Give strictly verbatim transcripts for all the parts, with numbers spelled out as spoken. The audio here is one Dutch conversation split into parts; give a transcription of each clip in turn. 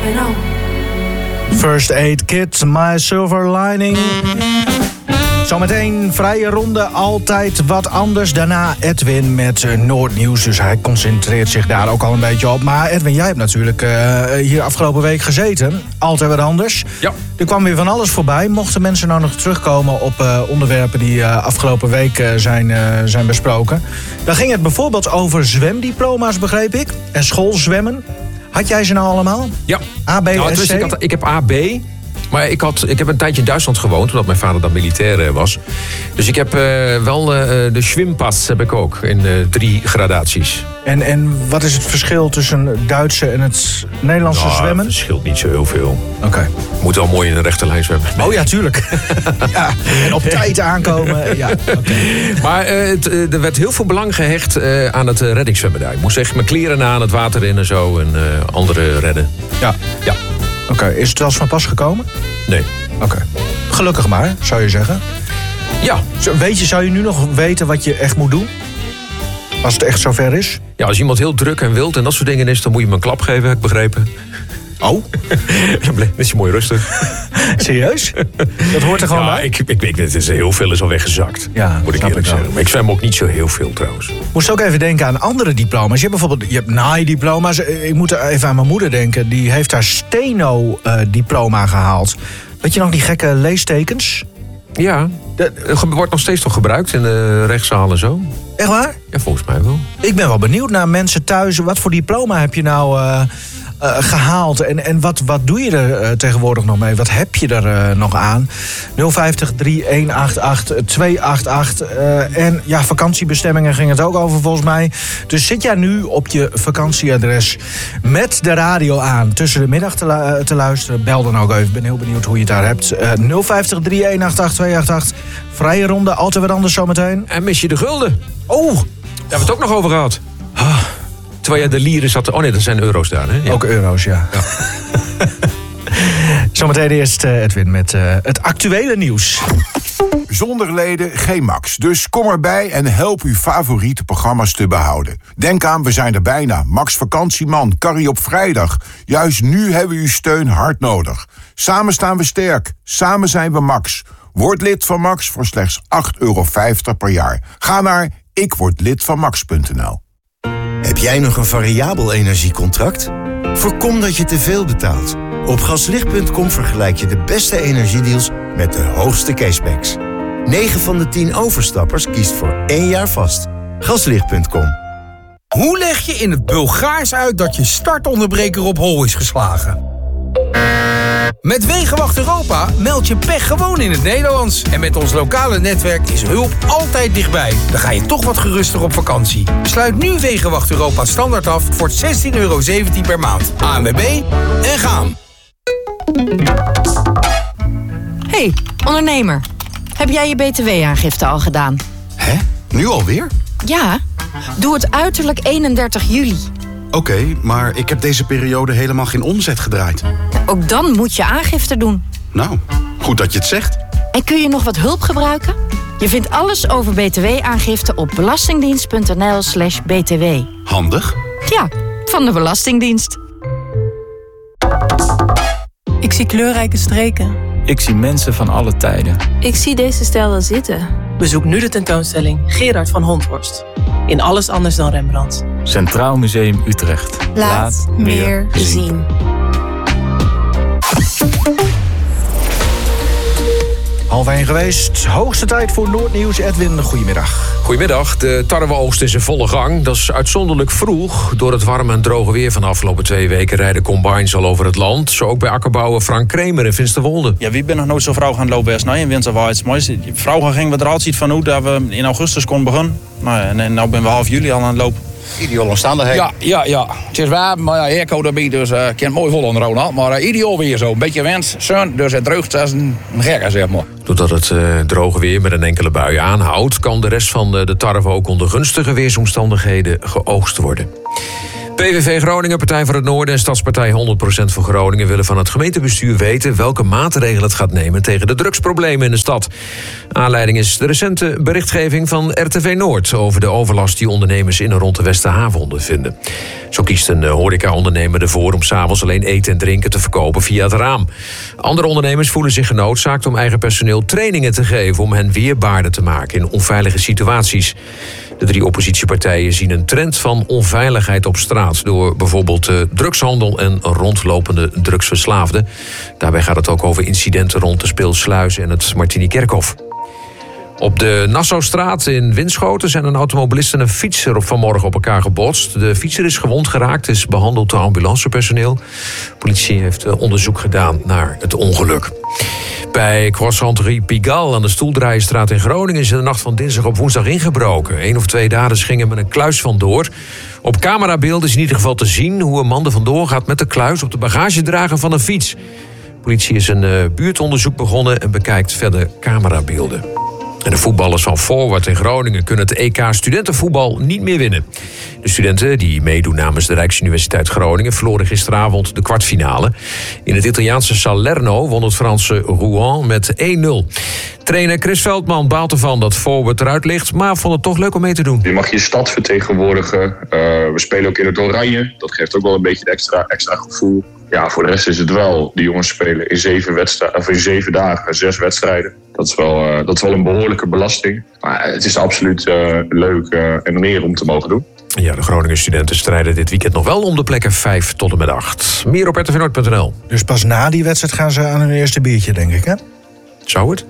keeping on. First Aid Kit, My Silver Lining. Zometeen vrije ronde, altijd wat anders. Daarna Edwin met uh, Noordnieuws, dus hij concentreert zich daar ook al een beetje op. Maar Edwin, jij hebt natuurlijk uh, hier afgelopen week gezeten. Altijd wat anders. Ja. Er kwam weer van alles voorbij. Mochten mensen nou nog terugkomen op uh, onderwerpen die uh, afgelopen week uh, zijn, uh, zijn besproken. Dan ging het bijvoorbeeld over zwemdiploma's, begreep ik. En schoolzwemmen. Had jij ze nou allemaal? Ja. A, B, nou, S, C? ik, had, ik heb A, B. Maar ik, had, ik heb een tijdje in Duitsland gewoond, omdat mijn vader dan militair was. Dus ik heb uh, wel uh, de Schwimpas heb ik ook in uh, drie gradaties. En, en wat is het verschil tussen het Duitse en het Nederlandse nou, zwemmen? Het verschilt niet zo heel veel. Oké. Okay. Moet wel mooi in de rechte lijn zwemmen. Nee. Oh ja, tuurlijk. Ja, en op tijd aankomen. Ja, okay. Maar uh, het, uh, er werd heel veel belang gehecht uh, aan het uh, reddingszwemmen daar. Ik moest echt mijn kleren aan, het water in en zo. En uh, anderen redden. Ja. Ja. Oké, okay. Is het wel eens van pas gekomen? Nee. Oké. Okay. Gelukkig maar, zou je zeggen. Ja. Weet je, zou je nu nog weten wat je echt moet doen? Als het echt zover is? Ja, als iemand heel druk en wild en dat soort dingen is, dan moet je hem een klap geven, heb ik begrepen. Oh? Dan is je mooi rustig. Serieus? Dat hoort er gewoon ja, bij? Ik, ik, ik, het is heel veel is al weggezakt. Ja, moet ik eerlijk ik zeggen. Maar ik zwem ook niet zo heel veel trouwens. Moest ook even denken aan andere diploma's. Je hebt bijvoorbeeld je hebt N A I-diploma's. Ik moet even aan mijn moeder denken. Die heeft haar Steno-diploma gehaald. Weet je nog die gekke leestekens? Ja, dat wordt nog steeds toch gebruikt in de rechtszaal en zo. Echt waar? Ja, volgens mij wel. Ik ben wel benieuwd naar mensen thuis. Wat voor diploma heb je nou uh, uh, gehaald? En, en wat, wat doe je er uh, tegenwoordig nog mee? Wat heb je er uh, nog aan? nul vijftig, drie een acht acht, twee acht acht. Uh, en ja, vakantiebestemmingen ging het ook over volgens mij. Dus zit jij nu op je vakantieadres met de radio aan tussen de middag te, lu- te luisteren? Bel dan ook even. Ik ben heel benieuwd hoe je het daar hebt. Uh, nul vijftig, drie een acht acht, twee acht acht. Vrije ronde, altijd wat anders zometeen. En mis je de gulden? Oh! Daar hebben we het ook nog over gehad. Ah. Terwijl je de lieren zat... Oh nee, dat zijn euro's daar, hè? Ja. Ook euro's, ja. ja. Zometeen eerst uh, Edwin met uh, het actuele nieuws. Zonder leden geen Max. Dus kom erbij en help uw favoriete programma's te behouden. Denk aan, we zijn er bijna. Max Vakantieman, Carrie op vrijdag. Juist nu hebben we uw steun hard nodig. Samen staan we sterk. Samen zijn we Max. Word lid van Max voor slechts acht euro vijftig per jaar. Ga naar ikwordlidvanmax punt n l. Heb jij nog een variabel energiecontract? Voorkom dat je te veel betaalt. Op gaslicht punt com vergelijk je de beste energiedeals met de hoogste cashbacks. negen van de tien overstappers kiest voor één jaar vast. gaslicht punt com. Hoe leg je in het Bulgaars uit dat je startonderbreker op hol is geslagen? Met Wegenwacht Europa meld je pech gewoon in het Nederlands. En met ons lokale netwerk is hulp altijd dichtbij. Dan ga je toch wat geruster op vakantie. Sluit nu Wegenwacht Europa standaard af voor zestien euro zeventien per maand. A N W B en gaan. Hey, ondernemer. Heb jij je B T W-aangifte al gedaan? Hè? Nu alweer? Ja. Doe het uiterlijk eenendertig juli. Oké, okay, maar ik heb deze periode helemaal geen omzet gedraaid. Ook dan moet je aangifte doen. Nou, goed dat je het zegt. En kun je nog wat hulp gebruiken? Je vindt alles over B T W-aangifte op belastingdienst punt n l slash b t w. Handig. Ja, van de Belastingdienst. Ik zie kleurrijke streken. Ik zie mensen van alle tijden. Ik zie deze stijl wel zitten. Bezoek nu de tentoonstelling Gerard van Honthorst. In Alles anders dan Rembrandt. Centraal Museum Utrecht. Laat, Laat meer zien. zien. Half één geweest. Hoogste tijd voor Noordnieuws. Edwin, goedemiddag. Goedemiddag. De tarweoogst is in volle gang. Dat is uitzonderlijk vroeg. Door het warme en droge weer van de afgelopen twee weken rijden combines al over het land. Zo ook bij akkerbouwer Frank Kremer in Finsterwolde. Ja, wie ben nog nooit zo vrouw gaan lopen als nou in winterwaarts. Maar vrouw ging we er altijd van uit dat we in augustus konden beginnen. Nou, en nu ben we half juli al aan het lopen. Ideale omstandigheden. Ja, ja, ja. Het is waar, maar ja, airco erbij, dus ik uh, kan het mooi vol onder Ronald. Maar uh, ideaal weer zo. Een beetje wind, zon, dus het dreugt als een, een gekke, zeg maar. Doordat het uh, droge weer met een enkele bui aanhoudt, kan de rest van de, de tarwe ook onder gunstige weersomstandigheden geoogst worden. P V V Groningen, Partij voor het Noorden en Stadspartij honderd procent voor Groningen willen van het gemeentebestuur weten welke maatregelen het gaat nemen tegen de drugsproblemen in de stad. Aanleiding is de recente berichtgeving van R T V Noord over de overlast die ondernemers in en rond de Westerhaven ondervinden. Zo kiest een horeca-ondernemer ervoor om 's avonds alleen eten en drinken te verkopen via het raam. Andere ondernemers voelen zich genoodzaakt om eigen personeel trainingen te geven om hen weerbaarder te maken in onveilige situaties. De drie oppositiepartijen zien een trend van onveiligheid op straat door bijvoorbeeld uh, drugshandel en rondlopende drugsverslaafden. Daarbij gaat het ook over incidenten rond de Speelsluis en het Martini-Kerkhof. Op de Nassaustraat in Winschoten zijn een automobilist en een fietser op vanmorgen op elkaar gebotst. De fietser is gewond geraakt, is behandeld door ambulancepersoneel. Politie heeft onderzoek gedaan naar het ongeluk. Bij Croissanterie Pigalle aan de Stoeldraaienstraat in Groningen is in de nacht van dinsdag op woensdag ingebroken. Eén of twee daders gingen met een kluis vandoor. Op camerabeelden is in ieder geval te zien hoe een man er vandoor gaat met de kluis op de bagagedrager van een fiets. De politie is een uh, buurtonderzoek begonnen en bekijkt verder camerabeelden. En de voetballers van Forward in Groningen kunnen het E K studentenvoetbal niet meer winnen. De studenten die meedoen namens de Rijksuniversiteit Groningen verloren gisteravond de kwartfinale. In het Italiaanse Salerno won het Franse Rouen met één nul. Trainer Chris Veldman baalt ervan dat Forward eruit ligt, maar vond het toch leuk om mee te doen. Je mag je stad vertegenwoordigen. Uh, we spelen ook in het oranje. Dat geeft ook wel een beetje het extra, extra gevoel. Ja, voor de rest is het wel. Die jongens spelen in zeven, wedstrijden, of in zeven dagen zes wedstrijden. Dat is, wel, uh, dat is wel een behoorlijke belasting. Maar het is absoluut uh, leuk uh, en een eer om te mogen doen. Ja, de Groningen studenten strijden dit weekend nog wel om de plekken vijf tot en met acht. Meer op r t v noord punt n l. Dus pas na die wedstrijd gaan ze aan hun eerste biertje, denk ik, hè? Zou het?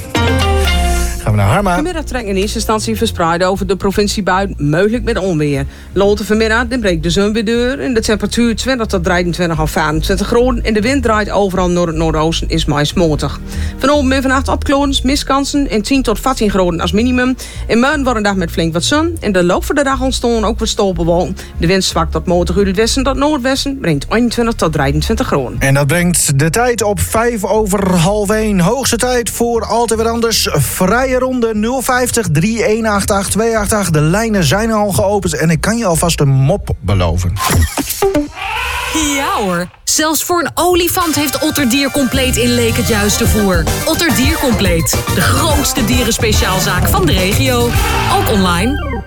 Gaan we naar Harma. Vanmiddag trekken in eerste instantie verspreid over de provincie buiten, mogelijk met onweer. Later vanmiddag dan breekt de zon weer door en de temperatuur twintig tot drieëntwintig of vijfentwintig graden en de wind draait overal naar het noordoosten is meest matig. Vanavond en vannacht opklonens, miskansen en tien tot veertien graden als minimum. En morgen wordt een dag met flink wat zon en de loop van de dag ontstonden ook wat stolpenwolken. De wind zwakt tot matig uit het westen tot noordwesten, brengt eenentwintig tot drieëntwintig graden. En dat brengt de tijd op vijf over half één. Hoogste tijd voor altijd wat anders. Vrije ronde nul vijftig drie een acht acht twee acht acht. De lijnen zijn al geopend en ik kan je alvast een mop beloven. Ja hoor, zelfs voor een olifant heeft Otterdier Compleet in Leek het juiste voer. Otterdier Compleet, de grootste dierenspeciaalzaak van de regio. Ook online.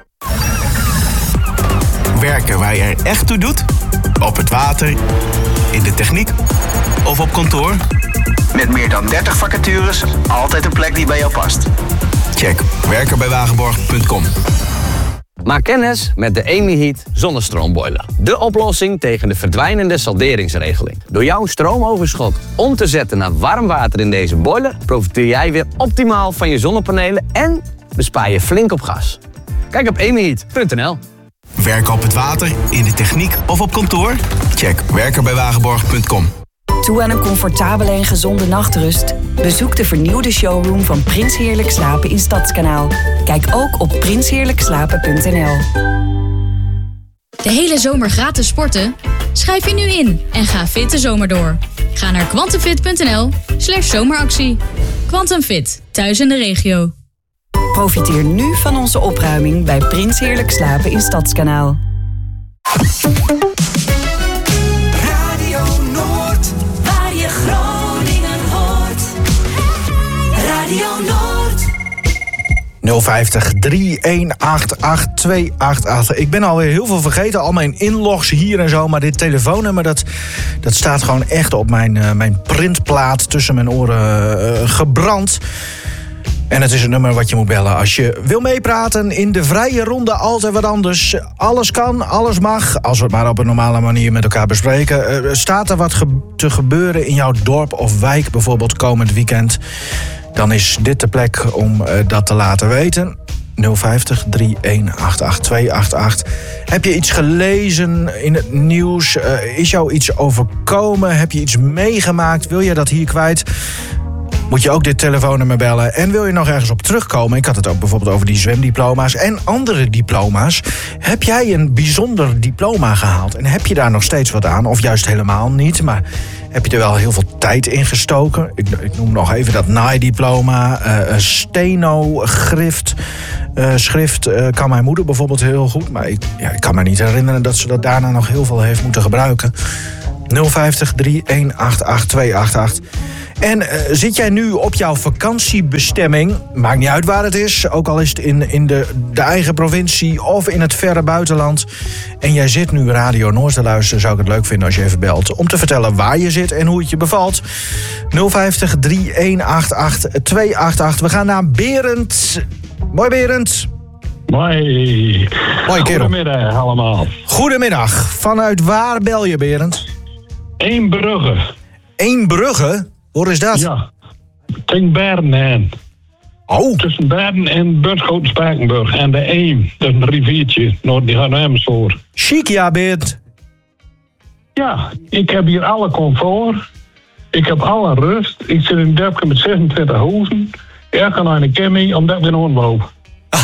Werken waar je er echt toe doet? Op het water, in de techniek of op kantoor? Met meer dan dertig vacatures, altijd een plek die bij jou past. Check werken bij wagenborg punt com. Maak kennis met de Emi-Heat zonnestroomboiler. De oplossing tegen de verdwijnende salderingsregeling. Door jouw stroomoverschot om te zetten naar warm water in deze boiler profiteer jij weer optimaal van je zonnepanelen en bespaar je flink op gas. Kijk op emi heat punt n l. Werken op het water, in de techniek of op kantoor? Check werken bij wagenborg punt com. Toe aan een comfortabele en gezonde nachtrust? Bezoek de vernieuwde showroom van Prins Heerlijk Slapen in Stadskanaal. Kijk ook op prins heerlijk slapen punt n l. De hele zomer gratis sporten? Schrijf je nu in en ga fit de zomer door. Ga naar quantumfit punt n l slash zomeractie. Quantum Fit, thuis in de regio. Profiteer nu van onze opruiming bij Prins Heerlijk Slapen in Stadskanaal. Radio Noord. nul vijftig drie een acht acht twee acht acht. Ik ben alweer heel veel vergeten, al mijn inlogs hier en zo. Maar dit telefoonnummer, dat, dat staat gewoon echt op mijn, uh, mijn printplaat tussen mijn oren uh, gebrand. En het is een nummer wat je moet bellen als je wil meepraten in de vrije ronde. Altijd wat anders. Alles kan, alles mag. Als we het maar op een normale manier met elkaar bespreken. Uh, staat er wat ge- te gebeuren in jouw dorp of wijk, bijvoorbeeld komend weekend? Dan is dit de plek om uh, dat te laten weten. nul vijftig drie een acht acht twee acht acht. Heb je iets gelezen in het nieuws? Uh, is jou iets overkomen? Heb je iets meegemaakt? Wil je dat hier kwijt? moet je ook dit telefoonnummer bellen. En wil je nog ergens op terugkomen... ik had het ook bijvoorbeeld over die zwemdiploma's en andere diploma's. Heb jij een bijzonder diploma gehaald? En heb je daar nog steeds wat aan? Of juist helemaal niet, maar heb je er wel heel veel tijd in gestoken? Ik, ik noem nog even dat naaidiploma, uh, steno-schrift. Uh, schrift uh, kan mijn moeder bijvoorbeeld heel goed. Maar ik, ja, ik kan me niet herinneren dat ze dat daarna nog heel veel heeft moeten gebruiken. nul vijftig, drie een acht acht, twee acht acht. En uh, zit jij nu op jouw vakantiebestemming? Maakt niet uit waar het is. Ook al is het in, in de, de eigen provincie of in het verre buitenland. En jij zit nu Radio Noord te luisteren. Zou ik het leuk vinden als je even belt. Om te vertellen waar je zit en hoe het je bevalt. nul vijftig, drie een acht acht, twee acht acht. We gaan naar Berend. Mooi Berend. Mooi. Mooi kerel. Goedemiddag allemaal. Goedemiddag. Vanuit waar bel je, Berend? Eembrugge. Eembrugge? Waar is dat? Ja. Tegen Bernen. Oh. Tussen Bernen en Bunschoten-Spakenburg. En de Eem. Dat is een riviertje. Noord die gaan Amersfoort. Chic, ja, Berend. Ja, ik heb hier alle comfort. Ik heb alle rust. Ik zit in een dorpje met zesentwintig huizen. Ik ga naar een camping omdat ik een hond loop.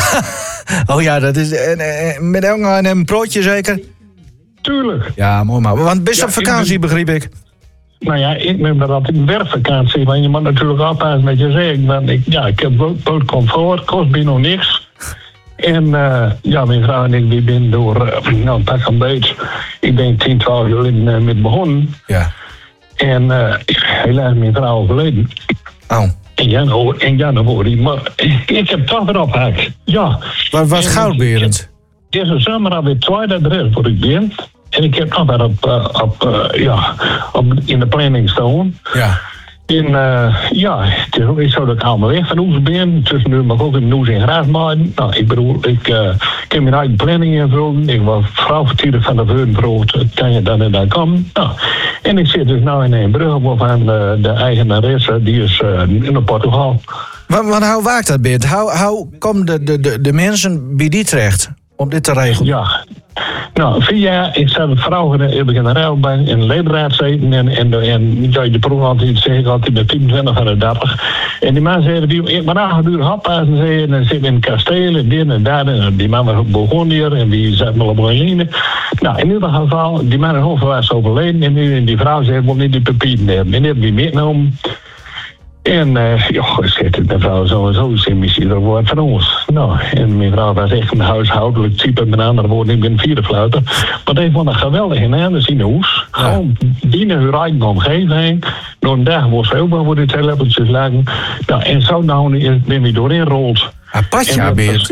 Oh ja, dat is uh, met een, een broodje zeker? Tuurlijk. Ja, mooi maar. Want best ja, op vakantie, ik ben... begreep ik. Nou ja, ik neem dat altijd een werkvakantie. Want je moet natuurlijk oppassen met je zeggen. Want ik, ja, ik heb boot comfort, kost bij nog niks. En uh, ja, mijn vrouw en ik die ben door, uh, nou pak een beetje, ik denk tien, twaalf jaar in, uh, met begonnen. Ja. En uh, helaas mijn vrouw overleden. Oh. In januari, in januari. Maar ik, ik heb toch weer ophakt. Ja. Wat was goud, Berend? Deze zomer alweer tweede adres voor ik ben. En ik heb nog weer op, uh, op, uh, ja, op, in de planning staan. Ja. En uh, ja, het is ook niet zo dat ik allemaal weg van Oes ben. Tussendoor mag ik ook in Oes in Graas maken. Nou, ik bedoel, ik, uh, ik heb mijn eigen planning invullen. Ik was vrouwvertierig van de Veurdenbrood. Kan je dan en dan komen? Nou, en ik zit dus nu in een brug waarvan uh, de eigenaresse, die is uh, in Portugal. Want hoe werkt dat, Bert? Hoe, hoe komen de, de, de, de mensen bij die terecht om dit te regelen? Ja, nou, vier jaar, ik sta met vrouwen, heb ik in de ruilbank in de ledenraad zitten. En, en, en ja, de proef altijd, zeg ik altijd, met vierentwintig van de dertig. En die man zei, die, ik maar aangedurende happassen zei, en dan zit in het kasteel en dit en daar. En die man was begonnen hier en die zat me op een line. Nou, in ieder geval, die man in Hoven was overleden. En, die, en die vrouw zei, ik wil niet die papieren hebben. En die hebben die meegenomen. En uh, ja, zit de vrouw sowieso zijn missie, dat wordt van ons. Nou, en mijn vrouw was echt een huishoudelijk type, met andere woorden, ik ben vierdenfluiter. Maar dat vond een geweldig in aan, in de hoes. Ja. Gewoon binnen hun eigen omgeving. Door een dag was veel voor die twee lepeltjes lagen. Nou, en zo nou is ben je doorheen rolt. Apart, ja,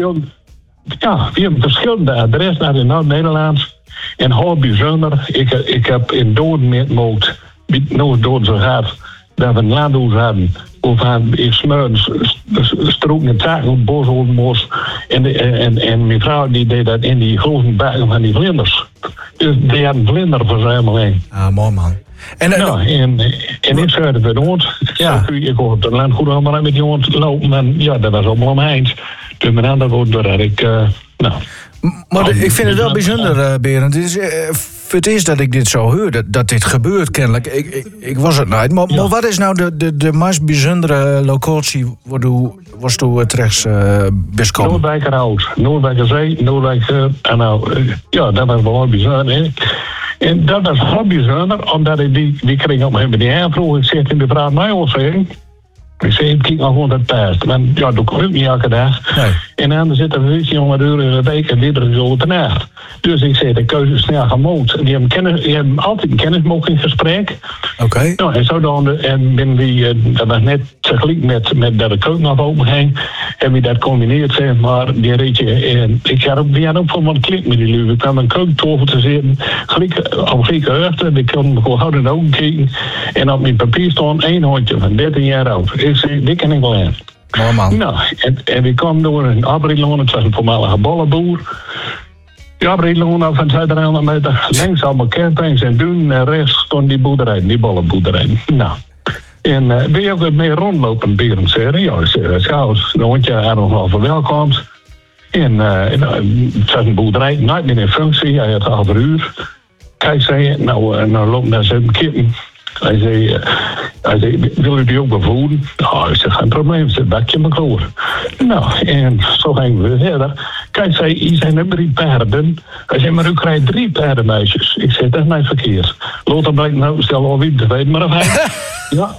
ja, we hebben verschillende adressen naar in Noord-Nederlands. En heel bijzonder, ik, ik heb in Doorn met moot, Noord-Doorn zo gaat. Dat we een landhuis hadden. Of ik smeurde stroken en taken op boshoornmos. En, en, en mijn vrouw die deed dat in die grote bakken van die vlinders. Dus die hadden een vlinderverzameling. Ah, mooi man. En, en, nou, en, en ik zei het hond. Ja. Ik hoorde het land goed allemaal met die hond lopen. En ja, dat was allemaal omheind. Dus mijn andere woord doordat ik... Uh, nou, maar de, ik vind het wel bijzonder, uh, Berend. Het is uh, het eerst dat ik dit zo hoor, dat, dat dit gebeurt kennelijk. Ik, ik, ik was het nooit. Maar, ja. maar wat is nou de, de, de meest bijzondere locatie waar u was toen terecht uh, biskomen? Noordwijkerhout, Noordwijkerzee, Noordwijker. En nou, uh, ja, dat was wel bijzonder. Hè? En dat was wel bijzonder, omdat ik die, die kreeg op hem die aanvroeg. Ik zit in de vraag mij al zeggen. Ik zei, ik kijk nog honderd past. Want ja, dat kon ik niet elke dag. Nee. En dan zit er vijftienhonderd euro in de week en dit is zo te nacht. Dus ik zei, de keuze is snel gemoot. Die hebben, kennis, die hebben altijd een kennismakingsgesprek. Oké. Okay. Nou, en zo dan, en ben die, dat was net tegelijk met, met dat de keuken nog open ging. En we dat combineert, zeg maar, die ritje. En ik had ook, die had ook van wat klik met die luwe. Ik kwam een keukentafel te zitten, gelijk, op gelijke hoogte. Ik kon gewoon houden en ogen kijken. En op mijn papier stond één hondje van dertien jaar oud. Ik zei, dit kan ik wel aan. Normaal. Nou, en, en we kwamen door een Abrilon, het was een voormalige bollenboer. Ja, Abrilon van tweehonderd meter. Links allemaal campings en duinen en rechts stond die boerderij, die bollenboerderij. Nou, en uh, ben je ook mee rondlopen, Berend zeggen? Ja, dat is goud. De hondje had nog wel verwelkomd. En, uh, en uh, het was een boerderij, nooit meer in functie, hij had half uur. Kijk, zei je, nou, uh, nou loopt daar zijn kippen. Hij zei, uh, hij zei, wil u die ook bevoeren? Nou, ik zeg, geen probleem, zet bakje maar klaar. Nou, en zo gingen we verder. Kijk, zei, hier zijn er drie paarden. Hij zei, maar u krijgt drie paardenmeisjes. Ik zei, dat is mijn verkeerd. Lothar blijkt nou, stel al wie te weten, maar of hij... Ja.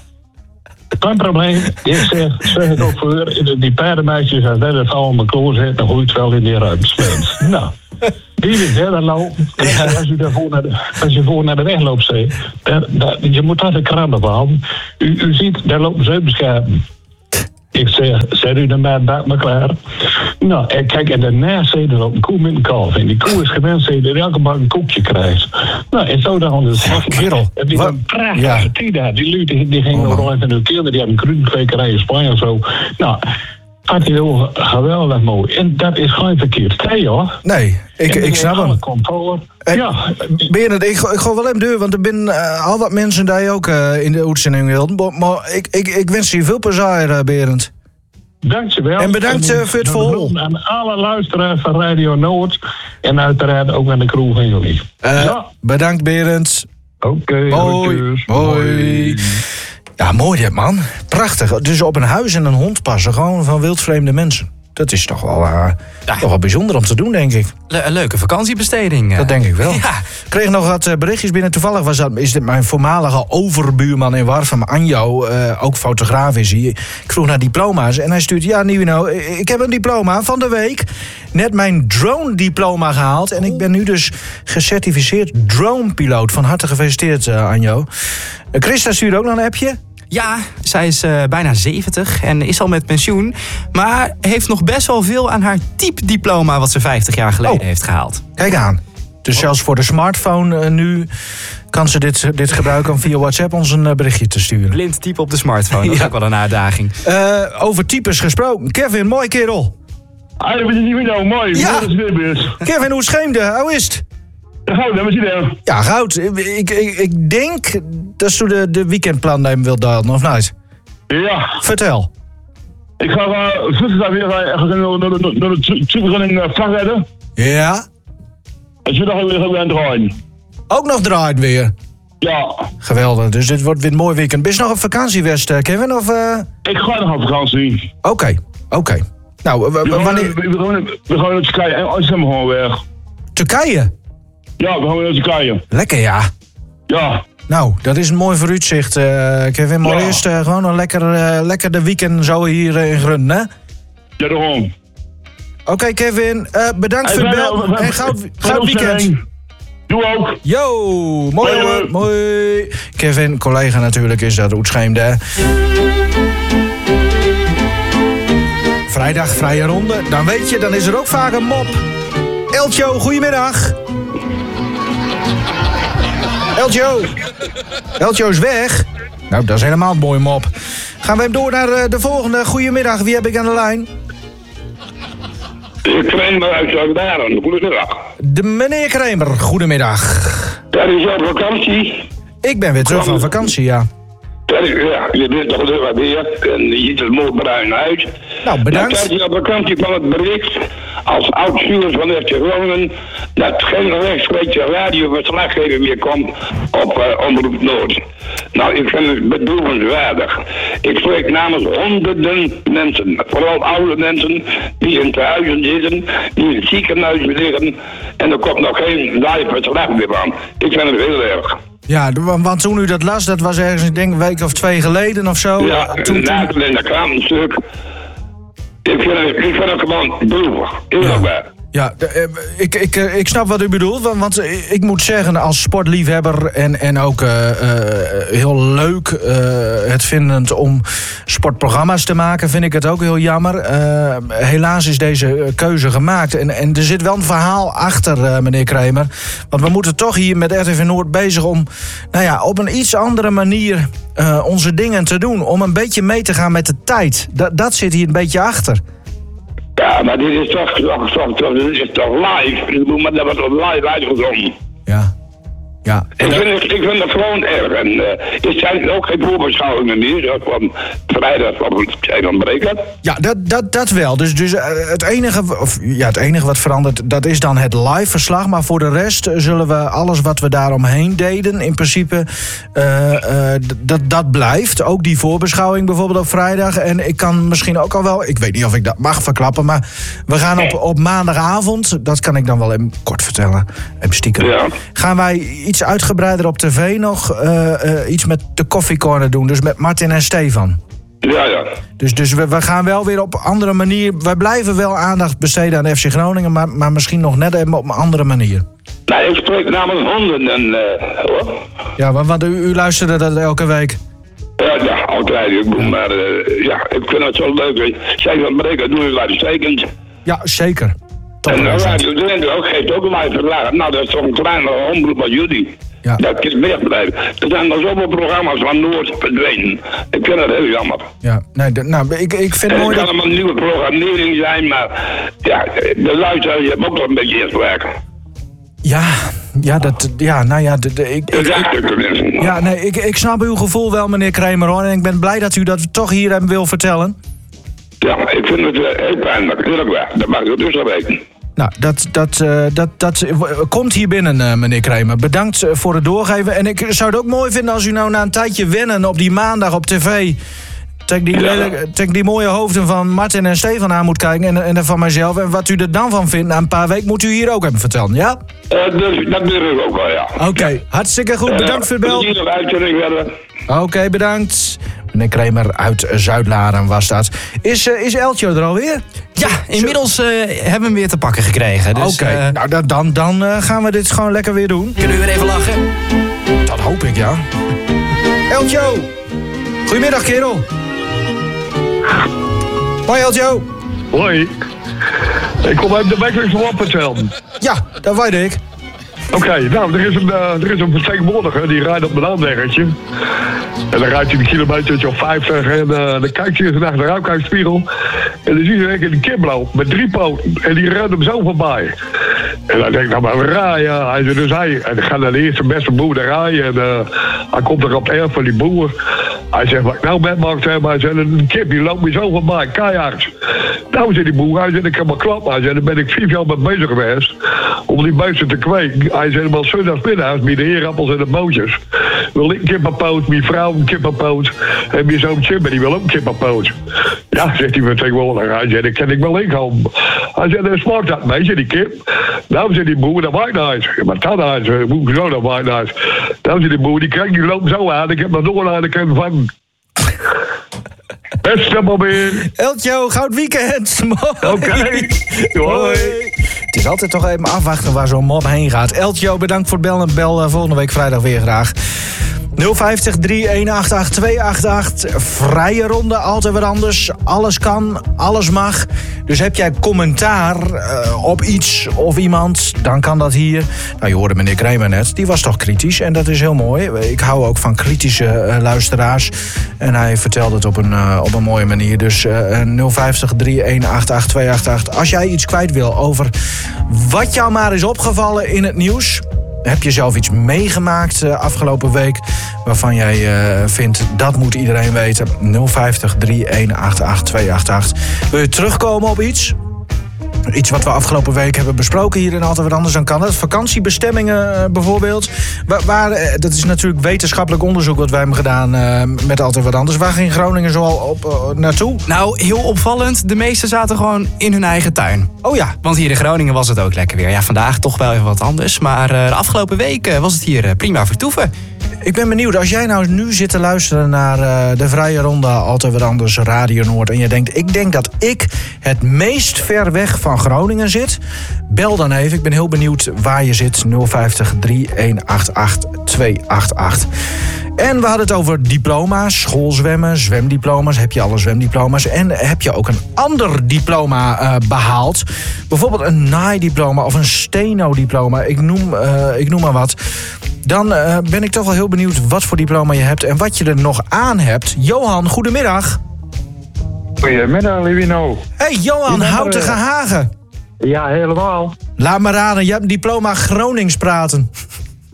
Geen probleem. Ik zeg, zeg het ook voor die paardenmeisjes, als dat het allemaal klaar zet, dan gooit het wel in die ruimte. Nou, die weer verder lopen. Ja. Als, u daarvoor naar de, als je voor naar de weg loopt, zeg, daar, daar, je moet daar de kraan op halen. U, u ziet, daar lopen ze beschapen. Ik zeg, zet u de maat bak maar klaar. Nou, en kijk, en daarnaast zit er ook een koe met een kalf. En die koe is gewend dat je elke bak een koekje krijgt. Nou, en zo dan is het. Kerel. En die van prachtige ja. Tida. Die lui, die, die ging nog even naar de kinderen. Die hebben een groentekwekerij in Spanje of zo. Nou, had hij wel geweldig mooi. En dat is geen verkeerd thee, hoor. Nee, ik, ik snap hem. Hey, ja. Berend, ik, ik ga wel even deur, want er zijn uh, al wat mensen die ook uh, in de uitzending wilden. Maar ik, ik, ik wens je veel plezier, uh, Berend. Dankjewel. En bedankt uh, voor het verhaal. Aan alle luisteraars van Radio Noord. En uiteraard ook aan de crew van jullie. Uh, ja. Bedankt, Berend. Oké, hoi. Hoi. Ja, mooi dit, man. Prachtig. Dus op een huis en een hond passen, gewoon van wildvreemde mensen. Dat is toch wel, uh, ja. toch wel bijzonder om te doen, denk ik. Le- een leuke vakantiebesteding. Uh. Dat denk ik wel. Ja. Ik kreeg nog wat uh, berichtjes binnen. Toevallig was dat, is dit mijn voormalige overbuurman in Warfum, Anjo, uh, ook fotograaf is hij. Ik vroeg naar diploma's en hij stuurt, ja, Nieuwino, ik heb een diploma van de week. Net mijn drone-diploma gehaald. En ik ben nu dus gecertificeerd dronepiloot. Van harte gefeliciteerd, uh, Anjo. Uh, Christa stuurt ook nog een appje. Ja, zij is uh, bijna zeventig en is al met pensioen. Maar heeft nog best wel veel aan haar typediploma wat ze vijftig jaar geleden oh. heeft gehaald. Kijk aan. Dus oh. zelfs voor de smartphone uh, nu kan ze dit, dit gebruiken om via WhatsApp ons een uh, berichtje te sturen. Blind typen op de smartphone, dat is ja. ook wel een uitdaging. Uh, over types gesproken. Kevin, mooi kerel. Ah, dat is niet meer mooi. Ja. Mooi Kevin, hoe scheemde? Hoe is het? Goud, dat was je daar. Ja, goud. Ik, ik, ik denk dat ze de, de weekendplan nemen wil dalen, of niet? Ja. Vertel. Ik ga uh, vrijdag weer naar de superrunning vlag rijden. Ja. En zondag weer gaan we aan het draaien. Ook nog draaien weer? Ja. Geweldig, dus dit wordt weer een mooi weekend. Ben je nog op vakantie, West, Kevin? Of, uh... Ik ga nog op vakantie. Oké, okay. oké. Okay. Nou, w- w- wanneer... We, we, we, we gaan naar Turkije en als zijn we gewoon weg. Turkije? Ja, we gaan weer naar Turkije. Lekker, ja. Ja. Nou, dat is een mooi vooruitzicht, uh, Kevin. Maar ja. eerst uh, gewoon nog lekker, uh, lekker de weekend zo hier uh, in Grunnen, hè? Ja, daarom. Oké, okay, Kevin. Uh, bedankt voor het bel. En goud, goud weekend. Doe ook. Yo, mooi hoor. Mooi. Kevin, collega natuurlijk, is dat uitscheemde, hè? Vrijdag, vrije ronde. Dan weet je, dan is er ook vaak een mop. Eltjo, goedemiddag. Eltjo. Eltjo is weg. Nou, dat is helemaal een mooie mop. Gaan we hem door naar uh, de volgende. Goedemiddag, wie heb ik aan de lijn? Kramer uit Zuid-Baren. Goedemiddag. De meneer Kramer, goedemiddag. Daar is jouw vakantie. Ik ben weer terug van vakantie, ja. Ja, je bent toch er wat weer en je ziet er mooi bruin uit. Nou, bedankt. Dan krijg je op vakantie van het bericht als oud-stuurder van F C Groningen dat geen rechtstreekse radioverslaggever meer komt op uh, Omroep Noord. Nou, ik vind het bedroevenswaardig. Ik spreek namens honderden mensen, vooral oude mensen die in tehuizen zitten, die in het ziekenhuis liggen en er komt nog geen live verslag meer van. Ik vind het heel erg. Ja, want toen u dat las, dat was ergens, ik denk, een week of twee geleden of zo. Ja, toen, na toen... in de krant een stuk. Ik vind het, ik vind het gewoon droevig. Heel ja. Ja, ik, ik, ik snap wat u bedoelt. Want, want ik moet zeggen, als sportliefhebber en, en ook uh, uh, heel leuk uh, het vindend om sportprogramma's te maken, vind ik het ook heel jammer. Uh, helaas is deze keuze gemaakt. En, en er zit wel een verhaal achter, uh, meneer Kramer. Want we moeten toch hier met R T V Noord bezig om, nou ja, op een iets andere manier uh, onze dingen te doen. Om een beetje mee te gaan met de tijd. Dat, dat zit hier een beetje achter. Ja, maar dit is toch, toch, toch, toch, dit is toch live. Ik bedoel, maar dat wordt toch live uitgezonden. Ja. Ja. Ik vind, het, ik vind het gewoon erg. En uh, er zijn ook geen voorbeschouwingen meer. Zoals van vrijdag op het ontbreken. Ja, dat, dat, dat wel. Dus, dus uh, het, enige, of, ja, het enige wat verandert, dat is dan het live verslag. Maar voor de rest zullen we alles wat we daaromheen deden, in principe, uh, uh, dat, dat blijft. Ook die voorbeschouwing bijvoorbeeld op vrijdag. En ik kan misschien ook al wel, ik weet niet of ik dat mag verklappen, maar we gaan op, op maandagavond, dat kan ik dan wel even kort vertellen, even stiekem. Ja. Gaan wij iets uitgebreider op tv nog uh, uh, iets met de koffiecorner doen. Dus met Martin en Stefan. Ja, ja. Dus, dus we, we gaan wel weer op een andere manier. Wij blijven wel aandacht besteden aan F C Groningen, maar, maar misschien nog net even op een andere manier. Nee, ik spreek namens honden en uh, hoor. Ja, want, want u, u luisterde dat elke week. Ja, ja, altijd. Ik, maar uh, ja, ik vind het zo leuk. Zij van breken doen het uitstekend. Ja, zeker. Top en uh, ja, de Drenthe ook geeft ook een live verlaag. Nou, dat is toch een kleine omroep als jullie. Ja. Dat is meer blijven. Er zijn nog zoveel programma's van Noord verdwenen. Ik vind het heel jammer. Ja, nee, de, nou, ik, ik vind het mooi dat... Het kan een nieuwe programmering zijn, maar ja, de luisteraar, je hebt ook nog een beetje eerst werken. Ja, ja, dat, ja, nou ja, de, de, ik, ik, ik, ja, nee, ik, ik snap uw gevoel wel, meneer Kramer, hoor. En ik ben blij dat u dat toch hier hebben wil vertellen. Ja, ik vind het uh, heel pijnlijk, eerlijk waar. Dat mag ik dus wel weten. Nou, dat, dat, uh, dat, dat uh, komt hier binnen, uh, meneer Kramer. Bedankt uh, voor het doorgeven. En ik zou het ook mooi vinden als u nou na een tijdje wennen op die maandag op tv... Tegen die, ja. tegen die mooie hoofden van Martin en Stefan aan moet kijken en, en van mijzelf. En wat u er dan van vindt, na een paar weken moet u hier ook even vertellen, ja? Uh, dus, dat durf ik ook wel, ja. Oké, okay. ja. Hartstikke goed. Bedankt uh, voor het bel. Oké, okay, bedankt. Meneer Kramer uit Zuidlaren was dat. Is, uh, is Eltjo er alweer? Ja, inmiddels uh, hebben we hem weer te pakken gekregen. Dus, Oké, okay. uh, nou dan, dan, dan uh, gaan we dit gewoon lekker weer doen. Kunnen we weer even lachen? Dat hoop ik, ja. Eltjo! Goedemiddag, kerel. Hoi, Eltjo. Hoi. Ik kom uit de Bekking van Wappertzelden. Ja, dat weet ik. Oké, okay, nou, er is een, uh, er is een vertegenwoordiger die rijdt op een aanweggertje. En dan rijdt hij een kilometertje of vijftig en uh, dan kijkt hij eens naar de ruimkijkspiegel. En dan zie je een, een kiploop met drie poten en die rent hem zo voorbij. En dan denk ik, nou maar we rijden. Hij zegt, dus hij, en dan gaat naar de eerste beste boerderij en uh, hij komt er op het erf van die boer. Hij zegt, wat ik nou met mag hebben, hij zegt, een kip die loopt me zo voorbij, keihard. Nou zegt die boer, hij zegt, ik heb maar klap. Hij zegt, daar ben ik vier jaar mee bezig geweest om die beesten te kweken. Hij zegt, maar zondagsmiddags met de heerappels en de bootjes. Wil ik een kippenpoot, mijn vrouw een kippenpoot. En mijn zoon Chimba, die wil ook een kippenpoot. Ja, zegt hij vertegenwoordiger. Hij zegt, dat kan ik wel inkomen. Hij zegt, dan smaakt dat mee, die kip. Nou zegt die boer, dat maakt nice. Ja, maar dat is, hoe zo, dat maakt nice. Nou zegt die boer, die krijgt die loopt zo aan. Ik heb nog door aan de kant van. Beste Bobby. Eltjo, goud weekend. Oké. Okay. Hoi. Het is altijd toch even afwachten waar zo'n mob heen gaat. Eltjo, bedankt voor het bellen. Bel uh, volgende week vrijdag weer graag. nul vijftig, drie een acht acht, twee acht acht. Vrije ronde, altijd wat anders. Alles kan, alles mag. Dus heb jij commentaar uh, op iets of iemand, dan kan dat hier. Nou, je hoorde meneer Kramer net, die was toch kritisch. En dat is heel mooi. Ik hou ook van kritische uh, luisteraars. En hij vertelde het op een, uh, op een mooie manier. Dus uh, nul vijftig, drie een acht acht, twee acht acht. Als jij iets kwijt wil over wat jou maar is opgevallen in het nieuws. Heb je zelf iets meegemaakt uh, afgelopen week waarvan jij uh, vindt dat moet iedereen weten? nul vijftig, drie een acht acht, twee acht acht. Wil je terugkomen op iets? Iets wat we afgelopen week hebben besproken hier in Altijd Wat Anders, dan kan het. Vakantiebestemmingen uh, bijvoorbeeld. Waar, waar, uh, dat is natuurlijk wetenschappelijk onderzoek wat wij hebben gedaan uh, met Altijd Wat Anders. Waar ging Groningen zoal op uh, naartoe? Nou, heel opvallend. De meesten zaten gewoon in hun eigen tuin. Oh ja. Want hier in Groningen was het ook lekker weer. Ja, vandaag toch wel even wat anders. Maar uh, de afgelopen week uh, was het hier uh, prima vertoeven. Ik ben benieuwd, als jij nou nu zit te luisteren naar uh, de vrije ronde Altijd Wat Anders, Radio Noord, en je denkt, ik denk dat ik het meest ver weg van Groningen zit, bel dan even. Ik ben heel benieuwd waar je zit. nul vijftig, drie een acht acht, twee acht acht. En we hadden het over diploma's, schoolzwemmen, zwemdiploma's. Heb je alle zwemdiploma's? En heb je ook een ander diploma uh, behaald? Bijvoorbeeld een naaidiploma of een steno-diploma. Ik noem, uh, ik noem maar wat. Dan uh, ben ik toch wel heel benieuwd wat voor diploma je hebt en wat je er nog aan hebt. Johan, goedemiddag. Goedemiddag, Livino. Hey Johan, Houtige Hagen. Ja, helemaal. Laat me raden, je hebt een diploma Gronings praten.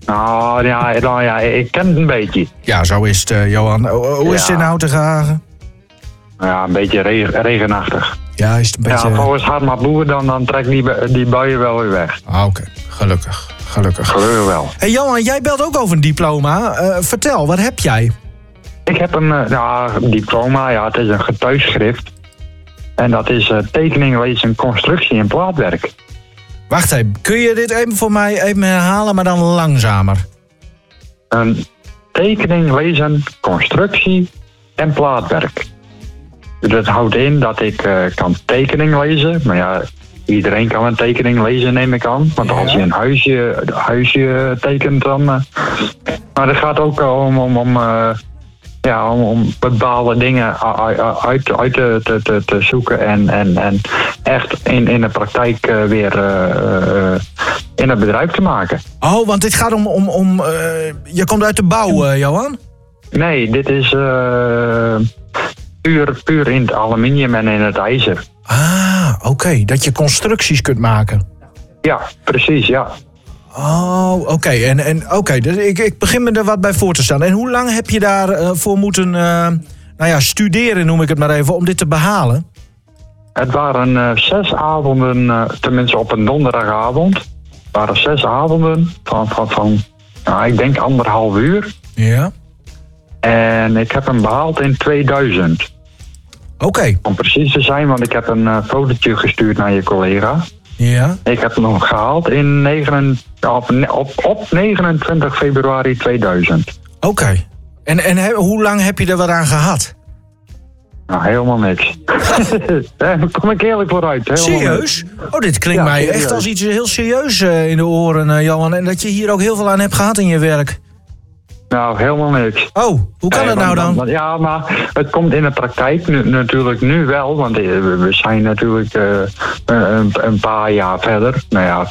Nou ja, nou ja, ik ken het een beetje. Ja, zo is het, uh, Johan. O, hoe is Ja. het in Houtenhagen? Ja, een beetje regen, regenachtig. Ja, is het een beetje... Ja, volgens Hartma Boer dan, dan trekt die, bu- die buien wel weer weg. Ah, oké. Gelukkig. Gelukkig. Gelukkig wel. Hey Johan, jij belt ook over een diploma. Uh, vertel, wat heb jij? Ik heb een uh, ja, diploma, ja, het is een getuigschrift. En dat is uh, tekening, lezen, constructie en plaatwerk. Wacht even, kun je dit even voor mij even herhalen, maar dan langzamer? Een tekening, lezen, constructie en plaatwerk. Dat houdt in dat ik uh, kan tekening lezen, maar ja, iedereen kan een tekening lezen, neem ik aan. Want als je een huisje, huisje tekent, dan... Uh, maar het gaat ook om, om, om, uh, ja, om, om bepaalde dingen uit, uit te, te, te zoeken en, en, en echt in, in de praktijk uh, weer uh, uh, in het bedrijf te maken. Oh, want dit gaat om... om, om uh, je komt uit de bouw, uh, Johan? Nee, dit is uh, puur, puur in het aluminium en in het ijzer. Ah, oké. Okay. Dat je constructies kunt maken. Ja, precies, ja. Oh, oké. Okay. En, en oké, okay. dus ik, ik begin me er wat bij voor te stellen. En hoe lang heb je daarvoor uh, voor moeten uh, nou ja, studeren, noem ik het maar even, om dit te behalen? Het waren uh, zes avonden, uh, tenminste op een donderdagavond. Het waren zes avonden van, van, van nou, ik denk anderhalf uur. Ja. En ik heb hem behaald in tweeduizend. Oké. Okay. Om precies te zijn, want ik heb een uh, fotootje gestuurd naar je collega. Ja. Ik heb hem nog gehaald in negen, op, op, op negenentwintig februari tweeduizend. Oké. Okay. En, en he, hoe lang heb je er wat aan gehad? Nou, helemaal niks. Daar kom ik eerlijk vooruit. Serieus? Niks. Oh, dit klinkt ja, mij serieus. Echt als iets heel serieus uh, in de oren, uh, Johan. En dat je hier ook heel veel aan hebt gehad in je werk. Nou, helemaal niks. Oh, hoe kan ja, het nou dan? Want, ja, maar het komt in de praktijk nu, natuurlijk nu wel. Want we zijn natuurlijk uh, een, een paar jaar verder. Nou ja,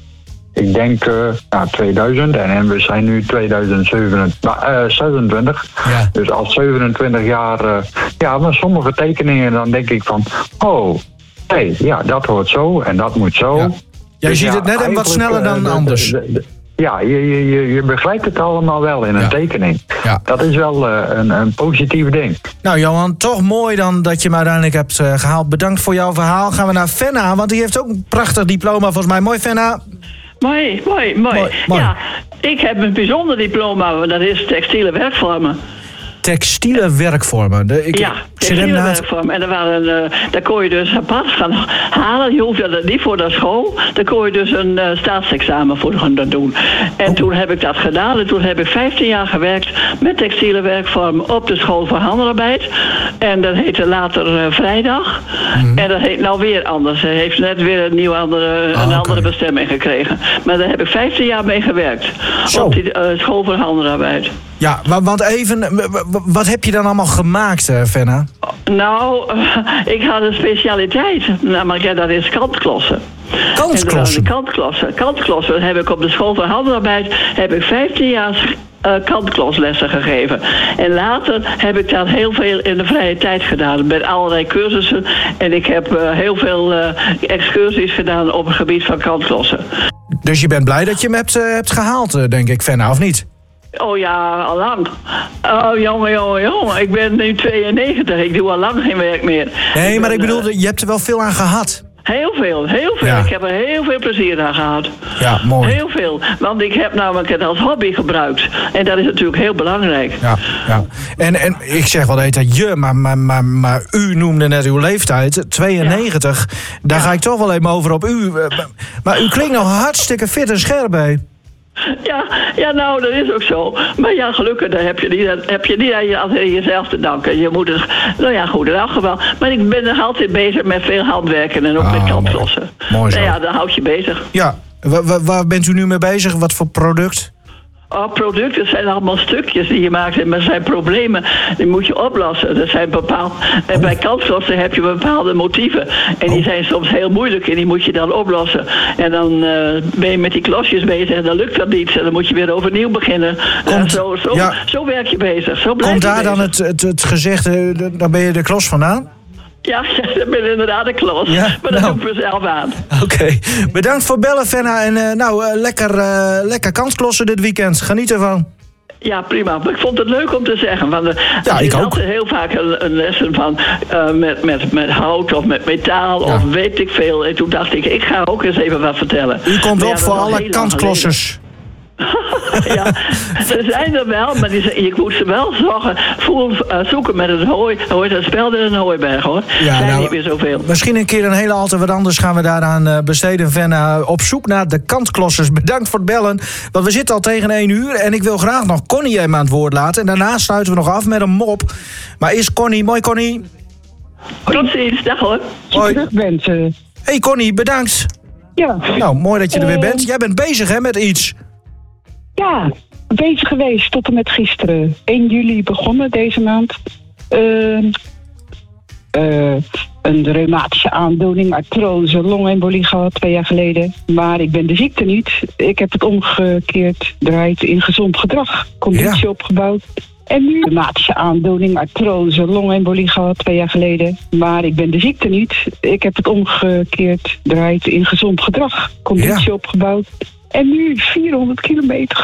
ik denk uh, nou, tweeduizend en, en we zijn nu tweeduizend zesentwintig. Ja. Dus al zevenentwintig jaar, uh, ja, maar sommige tekeningen dan denk ik van, oh, hé, hey, ja, dat hoort zo en dat moet zo. Ja. Jij dus ziet ja, het net en wat sneller dan uh, anders. De, de, de, ja, je, je, je begrijpt het allemaal wel in een ja. tekening. Ja. Dat is wel uh, een, een positief ding. Nou Johan, toch mooi dan dat je me uiteindelijk hebt uh, gehaald. Bedankt voor jouw verhaal. Gaan we naar Fenna, want die heeft ook een prachtig diploma volgens mij. Mooi Fenna. Mooi, mooi, mooi. mooi, mooi. Ja, ik heb een bijzonder diploma, dat is textiele werkvormen. Textiele werkvormen? De, ik, ja, textiele werkvormen. En daar, waren, uh, daar kon je dus apart gaan halen. Je hoefde dat niet voor de school. Daar kon je dus een uh, staatsexamen voor gaan doen. En oh. toen heb ik dat gedaan. En toen heb ik vijftien jaar gewerkt met textiele werkvormen op de school voor handarbeid. En dat heette later uh, vrijdag. Mm-hmm. En dat heet nou weer anders. Het heeft net weer een nieuwe andere, oh, een okay. andere bestemming gekregen. Maar daar heb ik vijftien jaar mee gewerkt. Zo. Op die uh, school voor handarbeid. Ja, want even, wat heb je dan allemaal gemaakt, Fenna? Nou, ik had een specialiteit. Namelijk, ja, dat is kantklossen. Kantklossen? Kantklossen. Kantklossen heb ik op de school voor handarbeid heb ik vijftien jaar uh, kantkloslessen gegeven. En later heb ik dat heel veel in de vrije tijd gedaan. Met allerlei cursussen. En ik heb uh, heel veel uh, excursies gedaan op het gebied van kantklossen. Dus je bent blij dat je hem hebt, uh, hebt gehaald, denk ik, Fenna, of niet? Oh ja, al lang. Oh, jongen, jongen, jongen. Ik ben nu tweeënnegentig. Ik doe al lang geen werk meer. Nee, ik maar ben, ik bedoel, je hebt er wel veel aan gehad. Heel veel, heel veel. Ja. Ik heb er heel veel plezier aan gehad. Ja, mooi. Heel veel. Want ik heb namelijk het als hobby gebruikt. En dat is natuurlijk heel belangrijk. Ja, ja. En, en ik zeg wel dat je, maar, maar, maar, maar u noemde net uw leeftijd, tweeënnegentig. Ja. Daar ja. ga ik toch wel even over op u. Maar u klinkt nog hartstikke fit en scherp, hè? Ja, ja, nou, dat is ook zo. Maar ja, gelukkig, daar heb je niet, heb je niet aan, je, aan jezelf te danken. Je moet het, nou ja, goed, in elk geval. Maar ik ben nog altijd bezig met veel handwerken en ook ah, met kantklossen. Mooi, mooi zo. Nou ja, dan houd je bezig. Ja, waar, waar bent u nu mee bezig? Wat voor product? Oh, producten zijn allemaal stukjes die je maakt. Maar zijn problemen, die moet je oplossen. Dat zijn bepaald, en bij kantklossen heb je bepaalde motieven. En die zijn soms heel moeilijk en die moet je dan oplossen. En dan uh, ben je met die klosjes bezig en dan lukt dat niet. En dan moet je weer overnieuw beginnen. Komt, uh, zo, zo, ja. zo werk je bezig. Zo blijf Komt je daar bezig. dan het, het, het gezegde, dan ben je de klos vandaan? Ja, dat ben inderdaad een klos. Ja, maar dat nou. doe ik mezelf aan. Oké, okay. Bedankt voor bellen, Fenna. En uh, nou, uh, lekker, uh, lekker kansklossen dit weekend. Geniet ervan. Ja, prima. Maar ik vond het leuk om te zeggen. Want de, ja, ik ook. Er heel vaak een, een lessen van uh, met, met, met hout of met metaal ja. of weet ik veel. En toen dacht ik, ik ga ook eens even wat vertellen. U komt op ja, voor alle kansklossers. Ja, ze zijn er wel, maar die, ik moet ze wel zorgen, voel, uh, zoeken met het hooi. Hooi dat speelt in een hooiberg, hoor. Ja, zijn nou, niet meer zoveel. Misschien een keer een hele alte wat anders gaan we daaraan uh, besteden. Venna, op zoek naar de kantklossers. Bedankt voor het bellen, want we zitten al tegen één uur. En ik wil graag nog Connie even aan het woord laten. En daarna sluiten we nog af met een mop. Maar is Connie, mooi Connie. Tot ziens, dag hoor. Hoi. Terug bent. Hey Connie, bedankt. Ja. Nou, mooi dat je er weer uh, bent. Jij bent bezig hè, met iets. Ja, bezig geweest tot en met gisteren. één juli begonnen deze maand. Uh, uh, een reumatische aandoening, artrose, longembolie gehad twee jaar geleden. Maar ik ben de ziekte niet. Ik heb het omgekeerd draait in gezond gedrag. Conditie ja. opgebouwd. En nu reumatische aandoening, artrose, longembolie gehad twee jaar geleden. Maar ik ben de ziekte niet. Ik heb het omgekeerd draait in gezond gedrag. Conditie ja. opgebouwd. En nu vierhonderd kilometer